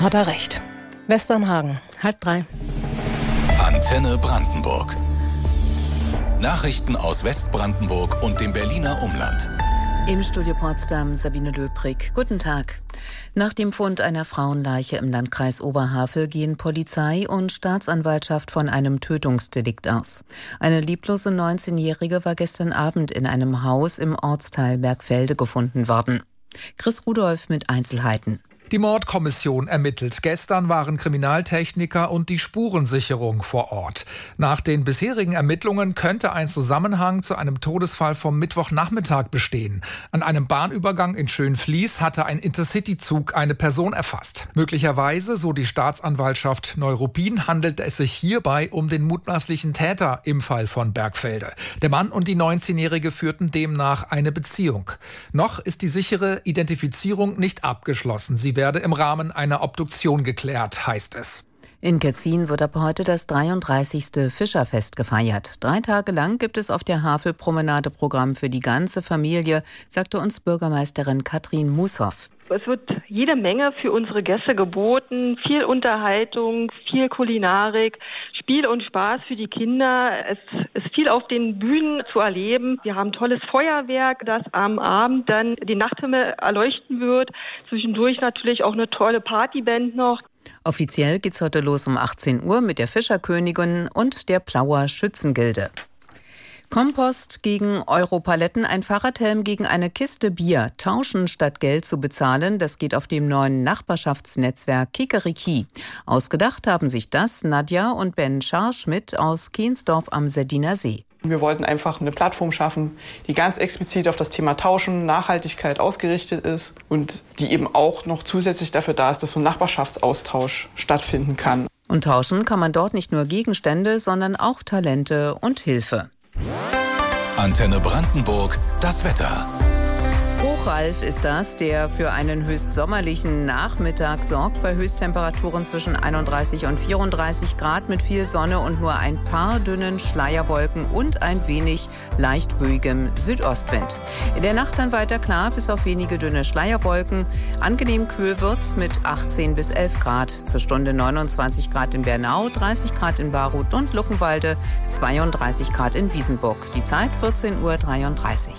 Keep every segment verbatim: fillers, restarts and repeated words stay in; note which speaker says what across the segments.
Speaker 1: Hat er recht. Westernhagen, halb drei.
Speaker 2: Antenne Brandenburg. Nachrichten aus Westbrandenburg und dem Berliner Umland.
Speaker 3: Im Studio Potsdam Sabine Löbrig. Guten Tag. Nach dem Fund einer Frauenleiche im Landkreis Oberhavel gehen Polizei und Staatsanwaltschaft von einem Tötungsdelikt aus. Eine lieblose neunzehnjährige war gestern Abend in einem Haus im Ortsteil Bergfelde gefunden worden. Chris Rudolph mit Einzelheiten.
Speaker 4: Die Mordkommission ermittelt. Gestern waren Kriminaltechniker und die Spurensicherung vor Ort. Nach den bisherigen Ermittlungen könnte ein Zusammenhang zu einem Todesfall vom Mittwochnachmittag bestehen. An einem Bahnübergang in Schönfließ hatte ein Intercity-Zug eine Person erfasst. Möglicherweise, so die Staatsanwaltschaft Neuruppin, handelt es sich hierbei um den mutmaßlichen Täter im Fall von Bergfelde. Der Mann und die neunzehnjährige führten demnach eine Beziehung. Noch ist die sichere Identifizierung nicht abgeschlossen. Sie werde im Rahmen einer Obduktion geklärt, heißt es.
Speaker 3: In Ketzin wird ab heute das dreiunddreißigste Fischerfest gefeiert. Drei Tage lang gibt es auf der Havelpromenade Programm für die ganze Familie, sagte uns Bürgermeisterin Katrin Mushoff.
Speaker 5: Es wird jede Menge für unsere Gäste geboten, viel Unterhaltung, viel Kulinarik, Spiel und Spaß für die Kinder. Es ist viel auf den Bühnen zu erleben. Wir haben tolles Feuerwerk, das am Abend dann den Nachthimmel erleuchten wird. Zwischendurch natürlich auch eine tolle Partyband noch.
Speaker 3: Offiziell geht's heute los um achtzehn Uhr mit der Fischerkönigin und der Plauer Schützengilde. Kompost gegen Europaletten, ein Fahrradhelm gegen eine Kiste Bier. Tauschen statt Geld zu bezahlen, das geht auf dem neuen Nachbarschaftsnetzwerk Kikeriki. Ausgedacht haben sich das Nadja und Ben Scharschmidt aus Kehnsdorf am Seddiner See.
Speaker 6: Wir wollten einfach eine Plattform schaffen, die ganz explizit auf das Thema Tauschen, Nachhaltigkeit ausgerichtet ist und die eben auch noch zusätzlich dafür da ist, dass so ein Nachbarschaftsaustausch stattfinden kann.
Speaker 3: Und tauschen kann man dort nicht nur Gegenstände, sondern auch Talente und Hilfe.
Speaker 2: Antenne Brandenburg, das Wetter.
Speaker 3: Hochralf ist das, der für einen höchst sommerlichen Nachmittag sorgt, bei Höchsttemperaturen zwischen einunddreißig und vierunddreißig Grad mit viel Sonne und nur ein paar dünnen Schleierwolken und ein wenig leicht ruhigem Südostwind. In der Nacht dann weiter klar, bis auf wenige dünne Schleierwolken. Angenehm kühl wird's mit achtzehn bis elf Grad. Zur Stunde neunundzwanzig Grad in Bernau, dreißig Grad in Baruth und Luckenwalde, zweiunddreißig Grad in Wiesenburg. Die Zeit vierzehn Uhr dreiunddreißig.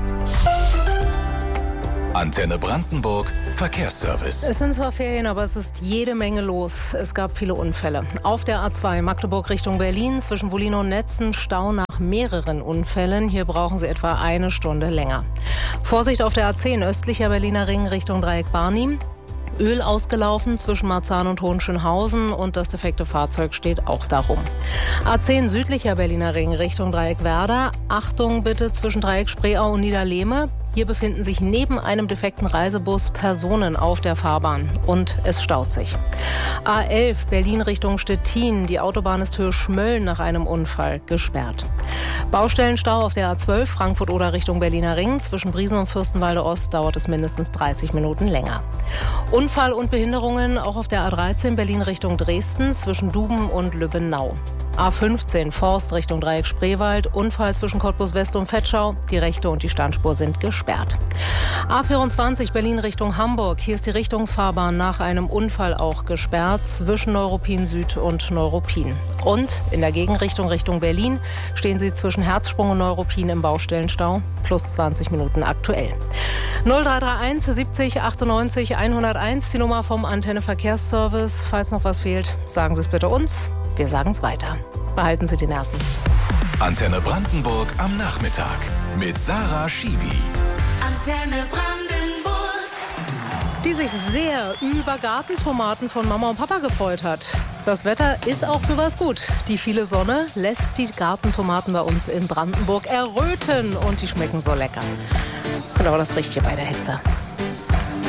Speaker 2: Antenne Brandenburg, Verkehrsservice.
Speaker 1: Es sind zwar Ferien, aber es ist jede Menge los. Es gab viele Unfälle. Auf der A zwei Magdeburg Richtung Berlin zwischen Wollin und Netzen Stau nach mehreren Unfällen. Hier brauchen Sie etwa eine Stunde länger. Vorsicht auf der A zehn östlicher Berliner Ring Richtung Dreieck Barnim. Öl ausgelaufen zwischen Marzahn und Hohenschönhausen und das defekte Fahrzeug steht auch darum. A zehn südlicher Berliner Ring Richtung Dreieck Werder. Achtung bitte zwischen Dreieck Spreeau und Niederlehme. Hier befinden sich neben einem defekten Reisebus Personen auf der Fahrbahn und es staut sich. A elf Berlin Richtung Stettin. Die Autobahn ist Höhe Schmölln nach einem Unfall gesperrt. Baustellenstau auf der A zwölf Frankfurt-Oder Richtung Berliner Ring. Zwischen Briesen und Fürstenwalde Ost dauert es mindestens dreißig Minuten länger. Unfall und Behinderungen auch auf der A dreizehn Berlin Richtung Dresden zwischen Duben und Lübbenau. A fünfzehn Forst Richtung Dreieck Spreewald. Unfall zwischen Cottbus West und Vetschau. Die rechte und die Standspur sind gesperrt. A vierundzwanzig Berlin Richtung Hamburg. Hier ist die Richtungsfahrbahn nach einem Unfall auch gesperrt zwischen Neuruppin Süd und Neuruppin. Und in der Gegenrichtung Richtung Berlin stehen Sie zwischen Herzsprung und Neuruppin im Baustellenstau. Plus zwanzig Minuten aktuell. null drei drei eins siebzig achtundneunzig hunderteins, die Nummer vom Antenne Verkehrsservice. Falls noch was fehlt, sagen Sie es bitte uns. Wir sagen es weiter. Behalten Sie die Nerven.
Speaker 2: Antenne Brandenburg am Nachmittag mit Sarah Schiwi.
Speaker 7: Antenne Brandenburg.
Speaker 1: Die sich sehr über Gartentomaten von Mama und Papa gefreut hat. Das Wetter ist auch für was gut. Die viele Sonne lässt die Gartentomaten bei uns in Brandenburg erröten und die schmecken so lecker. Und aber das Richtige bei der Hitze.